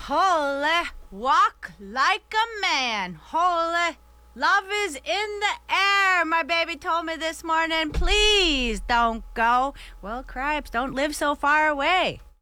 Holy, walk like a man. Holy, love is in the air. My baby told me this morning, please don't go. Well, cripes, don't live so far away.